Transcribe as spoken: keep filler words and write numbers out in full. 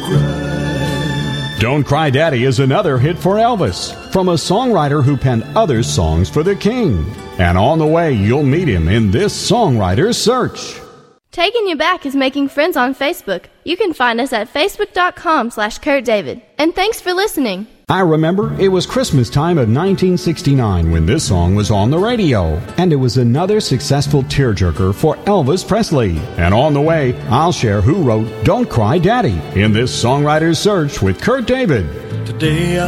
cry. Don't Cry Daddy is another hit for Elvis, from a songwriter who penned other songs for the King. And on the way, you'll meet him in this songwriter's search. Taking You Back is making friends on Facebook. You can find us at facebook.com slash Kurt David. And thanks for listening. I remember it was Christmas time of nineteen sixty-nine when this song was on the radio. And it was another successful tearjerker for Elvis Presley. And on the way, I'll share who wrote Don't Cry Daddy in this songwriter's search with Kurt David. Today I